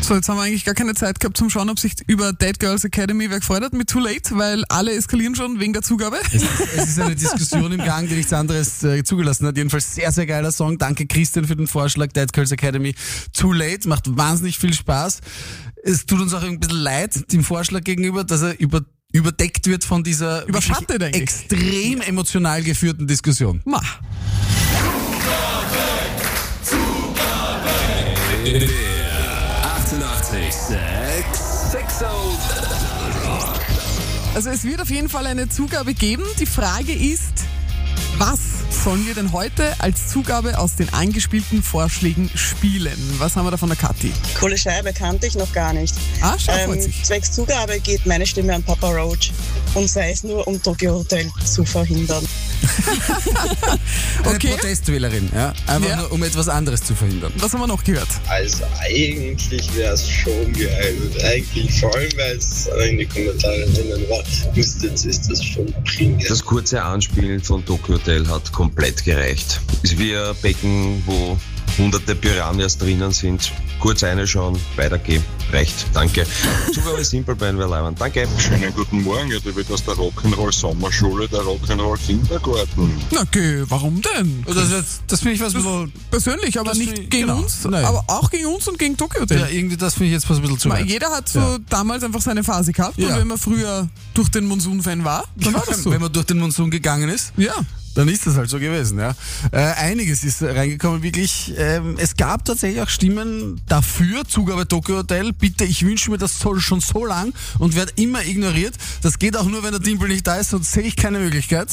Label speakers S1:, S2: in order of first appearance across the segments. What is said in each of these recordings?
S1: So, jetzt haben wir eigentlich gar keine Zeit gehabt zum Schauen, ob sich über Dead Girls Academy wer gefreut hat mit Too Late, weil alle eskalieren schon wegen der Zugabe.
S2: Es ist eine Diskussion im Gang, die nichts anderes zugelassen hat. Jedenfalls sehr, sehr geiler Song. Danke Christian für den Vorschlag. Dead Girls Academy Too Late. Macht wahnsinnig viel Spaß. Es tut uns auch ein bisschen leid dem Vorschlag gegenüber, dass er überdeckt wird von dieser
S1: Überschattet eigentlich
S2: extrem emotional geführten Diskussion.
S1: Ma.
S3: Der 88,6
S1: Also es wird auf jeden Fall eine Zugabe geben. Die Frage ist, was sollen wir denn heute als Zugabe aus den eingespielten Vorschlägen spielen? Was haben wir da von der Kathi?
S4: Coole Scheibe, kannte ich noch gar nicht.
S1: Ah, schau, freut sich.
S4: Zwecks Zugabe geht meine Stimme an Papa Roach und sei es nur, um Tokyo Hotel zu verhindern.
S2: Eine
S1: Okay.
S2: Protestwählerin, ja? Einfach
S1: Ja.
S2: nur, um etwas anderes zu verhindern.
S1: Was haben wir noch gehört?
S5: Also eigentlich wäre es schon geil. Und eigentlich, vor allem weil es in die Kommentare drinnen war, müsstet ihr das schon bringen.
S6: Das kurze Anspielen von Tokyo Hotel hat komplett gereicht. Ist wie ein Becken, wo hunderte Piranhas drinnen sind. Kurz reinschauen, weitergehen. Reicht. Danke. Zugabe Simpleband wäre leibend. Danke.
S7: Schönen guten Morgen, ja, da wird aus der Rock'n'Roll Sommerschule der Rock'n'Roll Kindergarten.
S1: Na okay, warum denn?
S2: Das finde ich was ein bisschen...
S1: Persönlich, aber
S2: Das
S1: nicht
S2: finde ich-
S1: gegen
S2: genau.
S1: uns,
S2: Nein.
S1: aber auch gegen uns und gegen Tokyo Hotel.
S2: Ja, irgendwie das finde ich jetzt was ein bisschen zu
S1: Weil
S2: weit.
S1: jeder hat so
S2: Ja.
S1: damals einfach seine Phase gehabt
S2: Ja.
S1: und wenn man früher durch den Monsun-Fan war, dann war das so.
S2: Wenn man durch den Monsun gegangen ist,
S1: Ja.
S2: dann ist das halt so gewesen. Ja. Einiges ist reingekommen, wirklich. Es gab tatsächlich auch Stimmen dafür, Zugabe Tokyo Hotel. Bitte, ich wünsche mir das schon so lang und werde immer ignoriert. Das geht auch nur, wenn der Dimpel nicht da ist, sonst sehe ich keine Möglichkeit.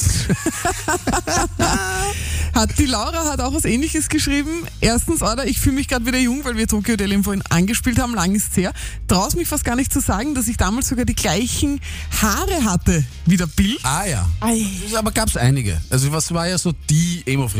S1: Die Laura hat auch was Ähnliches geschrieben. Erstens, Alter, ich fühle mich gerade wieder jung, weil wir Tokyo Hotel eben vorhin angespielt haben. Lang ist's her. Traue mich fast gar nicht zu sagen, dass ich damals sogar die gleichen Haare hatte wie der Bill.
S2: Ah ja. Aber gab es einige. Also was war ja so die Emo-Frisur?